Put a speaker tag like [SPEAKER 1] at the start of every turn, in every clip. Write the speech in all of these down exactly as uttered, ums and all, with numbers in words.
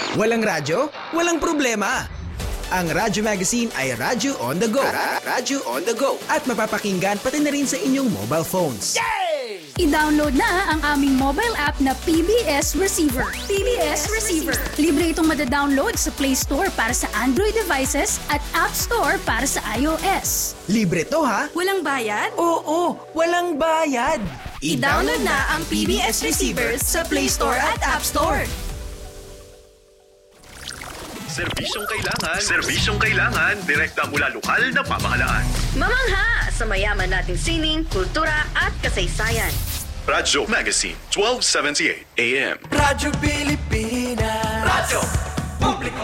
[SPEAKER 1] Walang radyo? Walang problema. Ang Radyo Magazine ay radyo on the go. Radyo on the go. At mapapakinggan pati na rin sa inyong mobile phones.
[SPEAKER 2] Yay!
[SPEAKER 3] I-download na ang aming mobile app na P B S Receiver. P B S Receiver. Libre itong madadownload sa Play Store para sa Android devices at App Store para sa iOS.
[SPEAKER 1] Libre to ha?
[SPEAKER 3] Walang bayad?
[SPEAKER 1] Oo, walang bayad.
[SPEAKER 3] I-download na ang P B S Receiver sa Play Store at App Store.
[SPEAKER 4] Serbisyong kailangan, serbisyong kailangan, direkta mula lokal na pamahalaan.
[SPEAKER 5] Mamangha sa mayaman nating sining, kultura at kasaysayan.
[SPEAKER 4] Radyo Magazine, twelve seventy-eight A M.
[SPEAKER 2] Radyo Pilipinas. Radyo Publiko.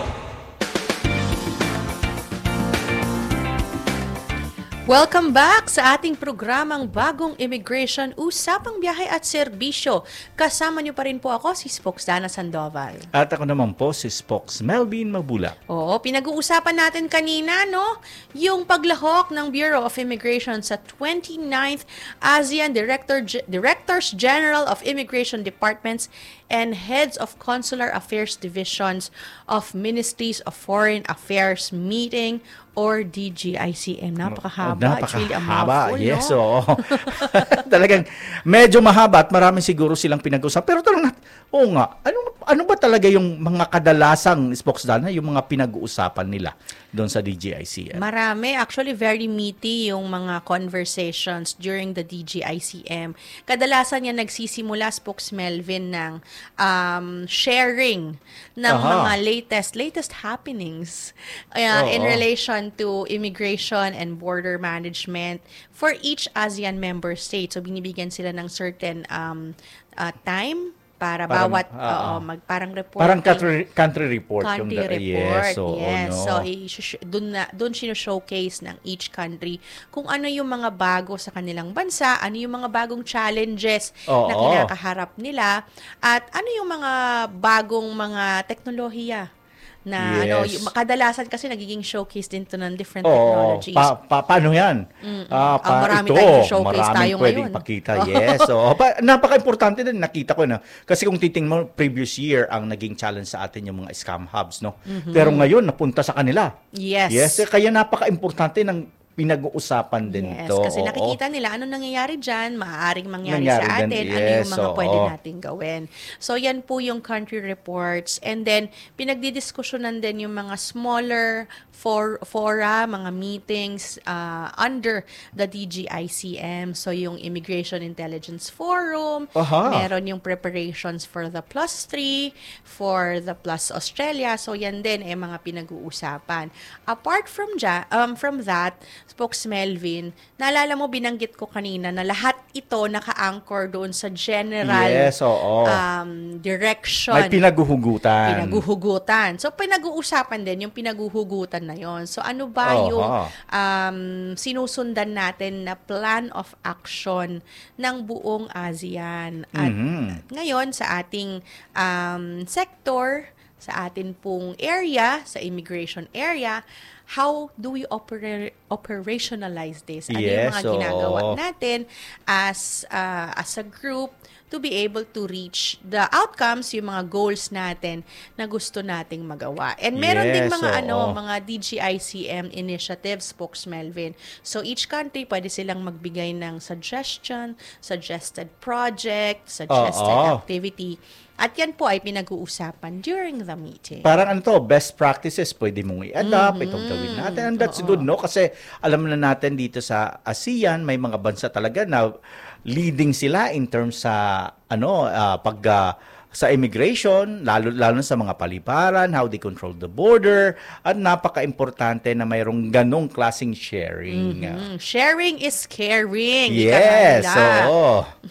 [SPEAKER 6] Welcome back sa ating programang Bagong Immigration, Usapang Biyahe at Serbisyo. Kasama niyo pa rin po ako, si Spokes Dana Sandoval.
[SPEAKER 7] At ako naman po, si Spokes Melvin Mabula.
[SPEAKER 6] Oo, pinag-uusapan natin kanina, no? Yung paglahok ng Bureau of Immigration sa twenty-ninth ASEAN Director, Directors General of Immigration Departments and Heads of Consular Affairs Divisions of Ministries of Foreign Affairs Meeting or D G I C M. Napakahaba.
[SPEAKER 7] Oh, napakahaba.
[SPEAKER 6] It's really a mouthful,
[SPEAKER 7] Yes,
[SPEAKER 6] no?
[SPEAKER 7] oo. Talagang medyo mahaba at marami siguro silang pinag-usap. Pero talagang, oo nga, ano, ano ba talaga yung mga kadalasang spokesdana, yung mga pinag-uusapan nila doon sa D G I C M?
[SPEAKER 6] Marami. Actually, very meaty yung mga conversations during the D G I C M. Kadalasan yan nagsisimula, Spokes Melvin, ng um, sharing ng
[SPEAKER 7] Aha.
[SPEAKER 6] mga latest latest happenings uh, in relation to immigration and border management for each ASEAN member state. So, binibigyan sila ng certain um, uh, time para
[SPEAKER 7] Parang,
[SPEAKER 6] bawat
[SPEAKER 7] uh,
[SPEAKER 6] oo, mag parang report.
[SPEAKER 7] Parang country, country report.
[SPEAKER 6] Country
[SPEAKER 7] yung,
[SPEAKER 6] report,
[SPEAKER 7] yes. Oo,
[SPEAKER 6] yes.
[SPEAKER 7] no.
[SPEAKER 6] So, i- doon na doon sino-showcase ng each country kung ano yung mga bago sa kanilang bansa, ano yung mga bagong challenges
[SPEAKER 7] Oo.
[SPEAKER 6] na kinakaharap nila, at ano yung mga bagong mga teknolohiya na
[SPEAKER 7] Yes.
[SPEAKER 6] ano, yung, kadalasan kasi nagiging showcase din to ng different
[SPEAKER 7] Oo,
[SPEAKER 6] technologies.
[SPEAKER 7] pa, pa, paano yan? Ah,
[SPEAKER 6] Ah, marami
[SPEAKER 7] ito,
[SPEAKER 6] tayong showcase
[SPEAKER 7] maraming
[SPEAKER 6] tayo
[SPEAKER 7] pwedeng
[SPEAKER 6] ngayon.
[SPEAKER 7] pakita. Yes. So, pa, napaka-importante din, nakita ko na. Kasi kung titingnan mo, previous year, ang naging challenge sa atin yung mga scam hubs, no? Pero ngayon, napunta sa kanila.
[SPEAKER 6] Yes.
[SPEAKER 7] Yes, eh, kaya napaka-importante ng pinag-uusapan din
[SPEAKER 6] Yes,
[SPEAKER 7] to.
[SPEAKER 6] kasi
[SPEAKER 7] Oo.
[SPEAKER 6] nakikita nila ano nangyayari dyan, maaaring mangyari
[SPEAKER 7] Nangyari
[SPEAKER 6] sa
[SPEAKER 7] din,
[SPEAKER 6] atin, ano
[SPEAKER 7] yes,
[SPEAKER 6] yung mga
[SPEAKER 7] oo.
[SPEAKER 6] pwede nating gawin. So, yan po yung country reports. And then, pinagdidiskusyonan din yung mga smaller for, fora, mga meetings uh, under the D G I C M. So, yung Immigration Intelligence Forum,
[SPEAKER 7] Aha.
[SPEAKER 6] meron yung preparations for the Plus three, for the Plus Australia. So, yan din eh mga pinag-uusapan. Apart from, ja, um, from that, Spokes Melvin, naalala mo binanggit ko kanina na lahat ito naka-anchor doon sa general
[SPEAKER 7] Yes, oo.
[SPEAKER 6] um, direction.
[SPEAKER 7] May pinaguhugutan.
[SPEAKER 6] Pinaguhugutan. So, pinag-uusapan din yung pinaguhugutan na yon. So, ano ba
[SPEAKER 7] Oho.
[SPEAKER 6] yung um, sinusundan natin na plan of action ng buong ASEAN? At
[SPEAKER 7] Mhm.
[SPEAKER 6] ngayon, sa ating um, sector, sa atin pong area, sa immigration area, how do we opera- operationalize this? Ano yung
[SPEAKER 7] Yes,
[SPEAKER 6] mga ginagawa
[SPEAKER 7] oo.
[SPEAKER 6] natin as uh, as a group to be able to reach the outcomes, yung mga goals natin na gusto nating magawa. And meron ding
[SPEAKER 7] Yes,
[SPEAKER 6] mga
[SPEAKER 7] oo.
[SPEAKER 6] ano, mga D G I C M initiatives, Spokes Melvin. So each country pwede silang magbigay ng suggestion, suggested project, suggested
[SPEAKER 7] Oo.
[SPEAKER 6] activity. At yan po ay pinag-uusapan during the meeting.
[SPEAKER 7] Parang ano to, best practices, pwede mong i-adapt, itong gawin natin. And that's good, no? Kasi alam na natin dito sa ASEAN, may mga bansa talaga na leading sila in terms sa, ano, ah, pag, ah, sa immigration, lalo, lalo sa mga paliparan, how they control the border, at napaka-importante na mayroong ganong klaseng sharing.
[SPEAKER 6] Mm, sharing is caring.
[SPEAKER 7] Yes,
[SPEAKER 6] ika nga nila.
[SPEAKER 7] oo.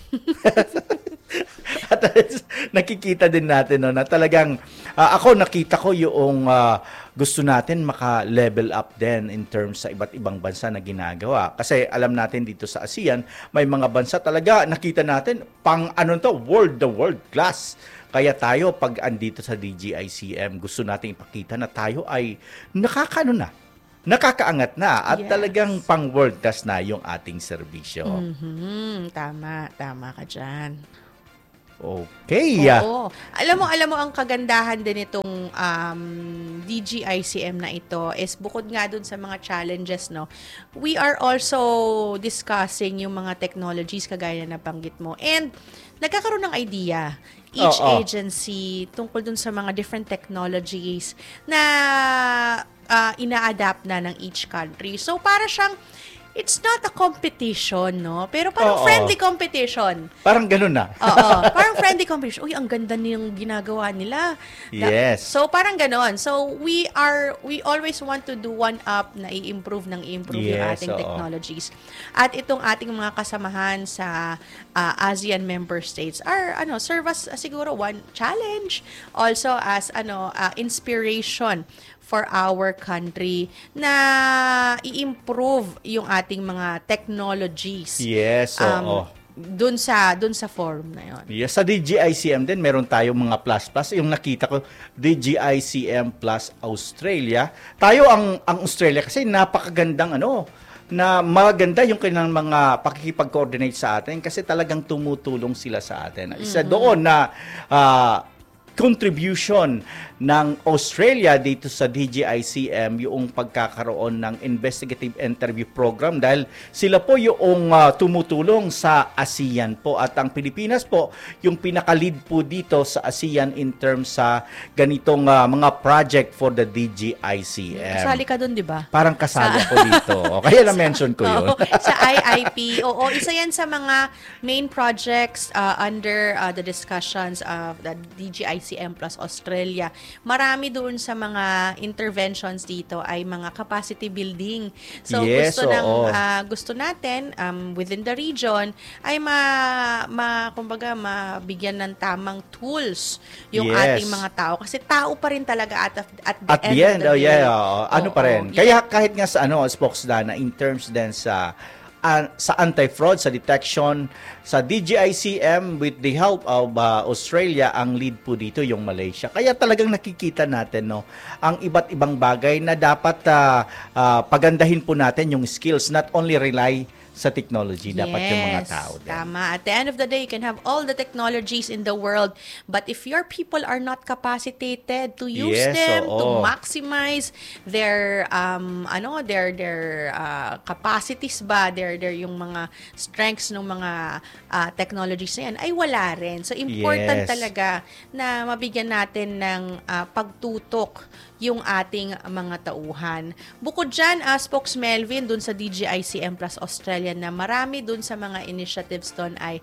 [SPEAKER 7] At nakikita din natin no, na talagang ah, ako nakita ko yung ah, gusto natin maka-level up din in terms sa iba't ibang bansa na ginagawa. Kasi alam natin dito sa ASEAN, may mga bansa talaga nakita natin pang ano to, world the world class. Kaya tayo pag andito sa D G I C M, gusto nating ipakita na tayo ay nakakano na. Nakakaangat na at
[SPEAKER 6] Yes.
[SPEAKER 7] talagang pang world class na yung ating serbisyo.
[SPEAKER 6] Mhm, tama, tama ka dyan.
[SPEAKER 7] Okay.
[SPEAKER 6] Oo. Alam mo, alam mo ang kagandahan din itong um, D G I C M na ito is bukod nga dun sa mga challenges, no, we are also discussing yung mga technologies kagaya na nabanggit mo. And nagkakaroon ng idea each
[SPEAKER 7] Oo.
[SPEAKER 6] agency tungkol dun sa mga different technologies na uh, ina-adapt na ng each country. So, para siyang it's not a competition, no? Pero parang
[SPEAKER 7] Oo.
[SPEAKER 6] friendly competition.
[SPEAKER 7] Parang ganun na.
[SPEAKER 6] Oo, parang friendly competition. Uy, ang ganda niyang ginagawa nila. Na-
[SPEAKER 7] Yes.
[SPEAKER 6] So, parang ganon. So, we are, we always want to do one up na i-improve ng i-improve yung
[SPEAKER 7] Yes,
[SPEAKER 6] ating
[SPEAKER 7] oo.
[SPEAKER 6] technologies. At itong ating mga kasamahan sa uh, ASEAN member states are, ano, serve as uh, siguro one challenge. Also as, ano, uh, inspiration for our country na i-improve yung ating mga technologies.
[SPEAKER 7] Yes, oo.
[SPEAKER 6] Dun sa dun sa forum na yon.
[SPEAKER 7] Yes, sa D G I C M din, meron tayong mga plus plus. Yung nakita ko, D G I C M plus Australia. Tayo ang ang Australia kasi napakagandang ano, na maganda yung kanilang mga pakikipag-coordinate sa atin kasi talagang tumutulong sila sa atin. Isa doon na ah, contribution ng Australia dito sa D G I C M yung pagkakaroon ng investigative interview program dahil sila po yung uh, tumutulong sa ASEAN po at ang Pilipinas po yung pinaka-lead po dito sa ASEAN in terms sa ganitong uh, mga project for the D G I C M.
[SPEAKER 6] Kasali ka dun, di ba?
[SPEAKER 7] Parang kasali ako dito. O, kaya na-mention ko yun.
[SPEAKER 6] Oo, sa I I P. Oo, isa yan sa mga main projects uh, under uh, the discussions of the D G I C M plus Australia. Marami doon sa mga interventions dito ay mga capacity building. So
[SPEAKER 7] Yes,
[SPEAKER 6] gusto ng
[SPEAKER 7] oo.
[SPEAKER 6] uh, gusto natin um, within the region ay ma, ma kumbaga mabigyan ng tamang tools yung
[SPEAKER 7] Yes.
[SPEAKER 6] ating mga tao kasi tao pa rin talaga at at the
[SPEAKER 7] At
[SPEAKER 6] end,
[SPEAKER 7] the end,
[SPEAKER 6] of
[SPEAKER 7] oh
[SPEAKER 6] the
[SPEAKER 7] yeah,
[SPEAKER 6] day.
[SPEAKER 7] oo. ano
[SPEAKER 6] Oo,
[SPEAKER 7] pa rin.
[SPEAKER 6] oo.
[SPEAKER 7] Kaya kahit nga sa ano, spokesdana in terms din sa uh, sa anti-fraud, sa detection, sa D G I C M with the help of uh, Australia, ang lead po dito yung Malaysia. Kaya talagang nakikita natin no, ang iba't ibang bagay na dapat uh, uh, pagandahin po natin yung skills, not only rely sa technology, dapat yung mga tao din.
[SPEAKER 6] Tama. At the end of the day, you can have all the technologies in the world, but if your people are not capacitated to use
[SPEAKER 7] Yes,
[SPEAKER 6] them, to
[SPEAKER 7] oo.
[SPEAKER 6] maximize their um ano, their their uh, capacities ba, their their yung mga strengths ng mga uh, technologies na yan, ay wala rin. So important
[SPEAKER 7] Yes.
[SPEAKER 6] talaga na mabigyan natin ng uh, pagtutok yung ating mga tauhan. Bukod dyan, uh, Spokes Melvin, dun sa D G I C M plus Australia na marami dun sa mga initiatives dun ay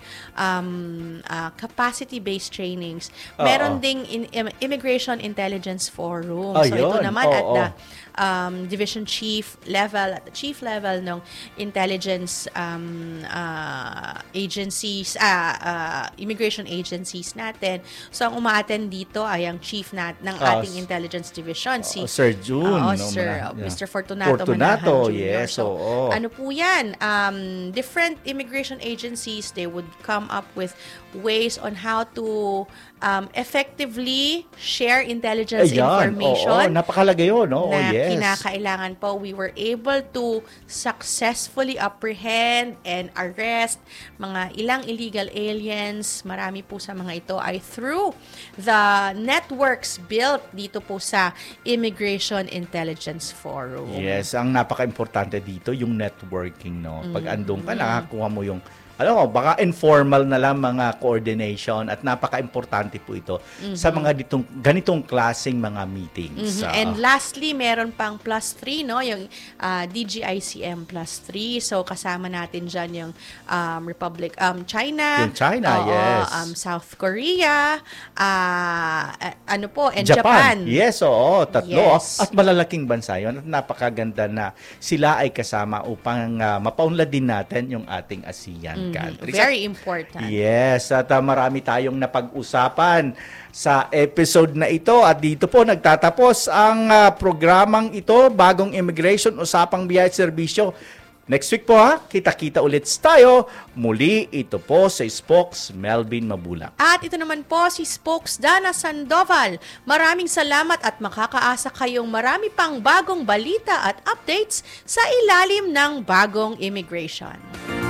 [SPEAKER 6] um, uh, capacity-based trainings.
[SPEAKER 7] Oo.
[SPEAKER 6] Meron ding in, im- Immigration Intelligence Forum. So ito
[SPEAKER 7] Ayun,
[SPEAKER 6] naman at
[SPEAKER 7] oo.
[SPEAKER 6] the um, division chief level, at the chief level ng intelligence um, uh, agencies, uh, uh, immigration agencies natin. So ang umaattend dito ay ang chief nat ng
[SPEAKER 7] Ah,
[SPEAKER 6] ating
[SPEAKER 7] s-
[SPEAKER 6] intelligence division, si
[SPEAKER 7] Oo, Sir June.
[SPEAKER 6] Oo,
[SPEAKER 7] no,
[SPEAKER 6] Sir
[SPEAKER 7] mana-
[SPEAKER 6] uh,
[SPEAKER 7] yeah.
[SPEAKER 6] Mister Fortunato,
[SPEAKER 7] Fortunato,
[SPEAKER 6] Manahan Junior
[SPEAKER 7] yes,
[SPEAKER 6] So,
[SPEAKER 7] oo.
[SPEAKER 6] ano po yan? Um, different immigration agencies, they would come up with ways on how to um, effectively share intelligence
[SPEAKER 7] Ayan,
[SPEAKER 6] information.
[SPEAKER 7] oo, napakalaga yun, no? Oh,
[SPEAKER 6] na
[SPEAKER 7] yes.
[SPEAKER 6] kinakailangan po, we were able to successfully apprehend and arrest mga ilang illegal aliens. Marami po sa mga ito ay through the networks built dito po sa Immigration Intelligence Forum.
[SPEAKER 7] Yes, ang napaka-importante dito yung networking, no. Pag
[SPEAKER 6] Mm-hmm.
[SPEAKER 7] andun ka, nakakuha mo yung alam mo, baka informal na lang mga coordination at napaka-importante po ito sa mga ditong, ganitong klaseng mga meetings.
[SPEAKER 6] Mhm.
[SPEAKER 7] Ah.
[SPEAKER 6] And lastly, meron pang plus three, no? Yung uh, D G I C M plus three. So, kasama natin dyan yung um, Republic, um, China.
[SPEAKER 7] Yung China,
[SPEAKER 6] Oo,
[SPEAKER 7] yes.
[SPEAKER 6] Um, South Korea, uh, uh, ano po, and Japan.
[SPEAKER 7] Japan. Yes, oo, tatlo.
[SPEAKER 6] Yes.
[SPEAKER 7] At malalaking bansa yun. At napakaganda na sila ay kasama upang uh, mapaunlad din natin yung ating ASEAN countries.
[SPEAKER 6] Very important.
[SPEAKER 7] Yes, at uh, marami tayong napag-usapan sa episode na ito at dito po nagtatapos ang uh, programang ito, Bagong Immigration, Usapang Biyahe at Serbisyo. Next week po ha, kita-kita ulit tayo. Muli, ito po sa Spokes, Melvin Mabulak.
[SPEAKER 6] At ito naman po si Spokes Dana Sandoval. Maraming salamat at makakaasa kayong marami pang bagong balita at updates sa ilalim ng Bagong Immigration.